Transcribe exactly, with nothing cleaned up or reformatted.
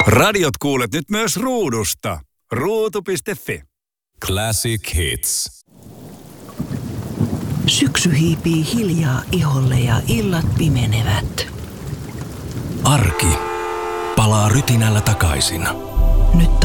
Radiot kuulet nyt myös ruudusta. ruutu piste fi. Classic Hits. Syksy hiipii hiljaa iholle ja illat pimenevät. Arki palaa rytinällä takaisin. Nyt